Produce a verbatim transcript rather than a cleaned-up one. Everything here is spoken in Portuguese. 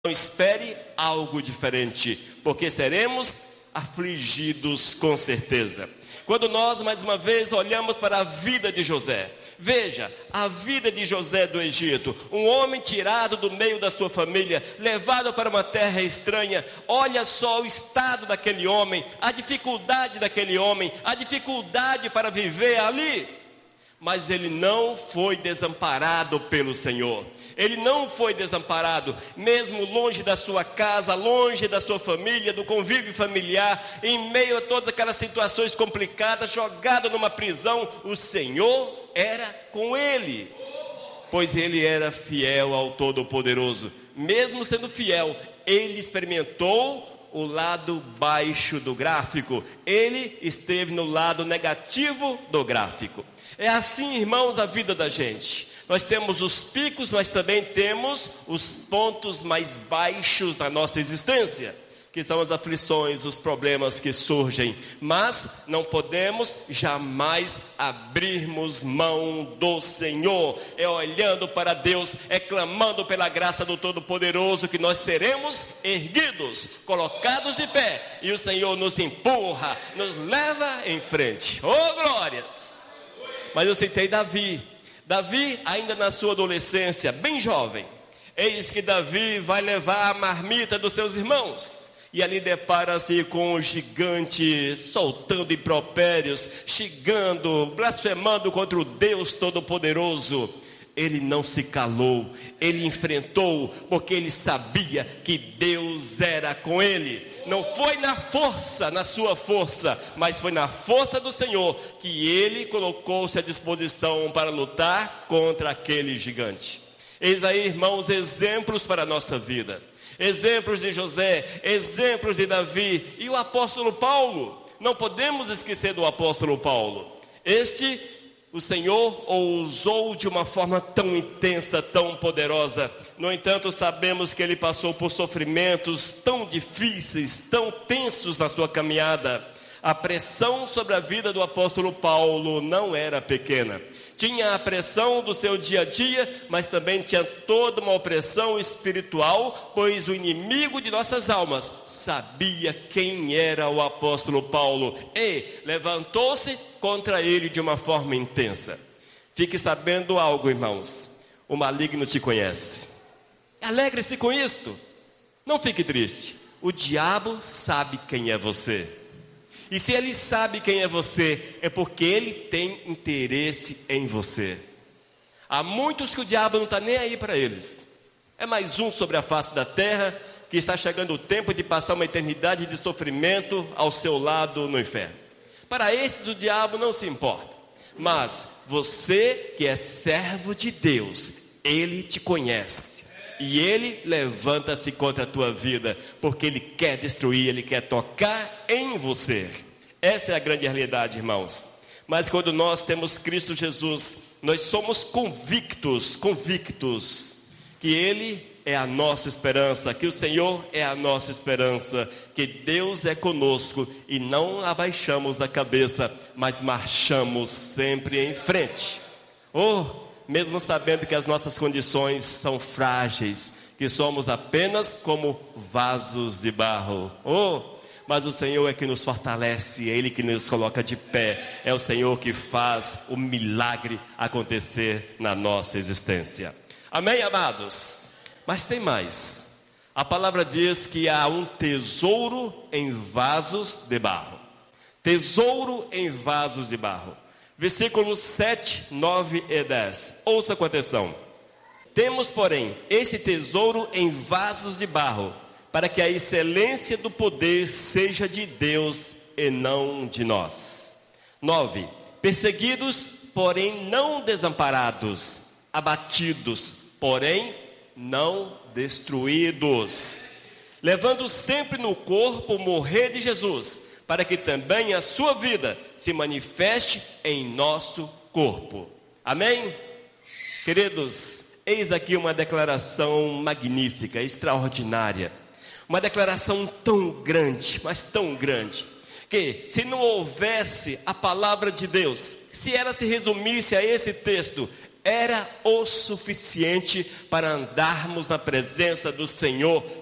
Não espere algo diferente, porque seremos afligidos com certeza. Quando nós, mais uma vez, olhamos para a vida de José, veja, a vida de José do Egito, um homem tirado do meio da sua família, levado para uma terra estranha. Olha só o estado daquele homem, a dificuldade daquele homem, a dificuldade para viver ali. Mas ele não foi desamparado pelo Senhor. Ele não foi desamparado, mesmo longe da sua casa, longe da sua família, do convívio familiar, em meio a todas aquelas situações complicadas, jogado numa prisão, o Senhor era com ele, pois ele era fiel ao Todo-Poderoso. Mesmo sendo fiel, ele experimentou o lado baixo do gráfico, ele esteve no lado negativo do gráfico. É assim, irmãos, a vida da gente. Nós temos os picos, mas também temos os pontos mais baixos da nossa existência, que são as aflições, os problemas que surgem. Mas não podemos jamais abrirmos mão do Senhor. É olhando para Deus, é clamando pela graça do Todo-Poderoso que nós seremos erguidos, colocados de pé. E o Senhor nos empurra, nos leva em frente. Oh, glórias! Mas eu citei Davi. Davi, ainda na sua adolescência, bem jovem, eis que Davi vai levar a marmita dos seus irmãos, e ali depara-se com o gigante, soltando impropérios, xingando, blasfemando contra o Deus Todo-Poderoso. Ele não se calou, ele enfrentou, porque ele sabia que Deus era com ele. Não foi na força, na sua força, mas foi na força do Senhor que ele colocou-se à disposição para lutar contra aquele gigante. Eis aí, irmãos, exemplos para a nossa vida. Exemplos de José, exemplos de Davi e o apóstolo Paulo. Não podemos esquecer do apóstolo Paulo. Este, o Senhor o usou de uma forma tão intensa, tão poderosa. No entanto, sabemos que ele passou por sofrimentos tão difíceis, tão tensos na sua caminhada. A pressão sobre a vida do apóstolo Paulo não era pequena. Tinha a pressão do seu dia a dia, mas também tinha toda uma opressão espiritual, pois o inimigo de nossas almas sabia quem era o apóstolo Paulo e levantou-se contra ele de uma forma intensa. Fique sabendo algo, irmãos, o maligno te conhece. Alegre-se com isto, não fique triste. O diabo sabe quem é você. E se ele sabe quem é você, é porque ele tem interesse em você. Há muitos que o diabo não está nem aí para eles. É mais um sobre a face da terra, que está chegando o tempo de passar uma eternidade de sofrimento ao seu lado no inferno. Para esses o diabo não se importa. Mas você que é servo de Deus, ele te conhece. E ele levanta-se contra a tua vida, porque ele quer destruir, ele quer tocar em você. Essa é a grande realidade, irmãos. Mas quando nós temos Cristo Jesus, nós somos convictos, convictos, que ele é a nossa esperança, que o Senhor é a nossa esperança, que Deus é conosco e não abaixamos a cabeça, mas marchamos sempre em frente. Oh, mesmo sabendo que as nossas condições são frágeis, que somos apenas como vasos de barro. Oh, mas o Senhor é que nos fortalece, é Ele que nos coloca de pé, é o Senhor que faz o milagre acontecer na nossa existência. Amém, amados? Mas tem mais. A palavra diz que há um tesouro em vasos de barro. Tesouro em vasos de barro. Versículos sete, nove e dez. Ouça com atenção. Temos, porém, esse tesouro em vasos de barro, para que a excelência do poder seja de Deus e não de nós. nove. Perseguidos, porém não desamparados. Abatidos, porém não destruídos. Levando sempre no corpo o morrer de Jesus, para que também a sua vida se manifeste em nosso corpo. Amém? Queridos, eis aqui uma declaração magnífica, extraordinária. Uma declaração tão grande, mas tão grande, que se não houvesse a palavra de Deus, se ela se resumisse a esse texto, era o suficiente para andarmos na presença do Senhor